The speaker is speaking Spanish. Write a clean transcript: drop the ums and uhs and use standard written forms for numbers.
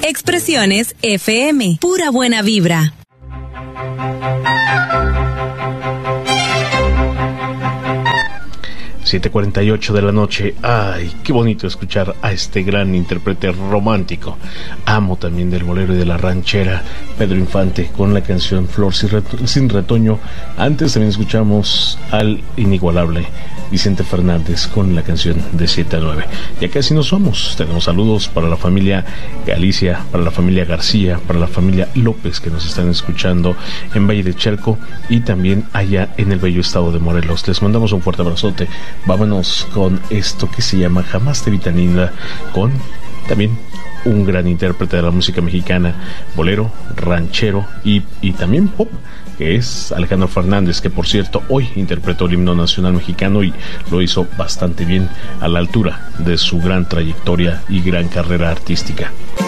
Expresiones FM, pura buena vibra. (7:48 de la noche). Ay, qué bonito escuchar a este gran intérprete romántico, amo también del bolero y de la ranchera, Pedro Infante, con la canción Flor sin retoño. Antes también escuchamos al inigualable Vicente Fernández con la canción de 7 a 9. Ya casi nos vamos. Tenemos saludos para la familia Galicia, para la familia García, para la familia López, que nos están escuchando en Valle de Chalco y también allá en el bello estado de Morelos. Les mandamos un fuerte abrazote. Vámonos con esto que se llama Jamás te vi tan linda, con también un gran intérprete de la música mexicana, bolero, ranchero y también pop, que es Alejandro Fernández, que por cierto hoy interpretó el himno nacional mexicano y lo hizo bastante bien, a la altura de su gran trayectoria y gran carrera artística.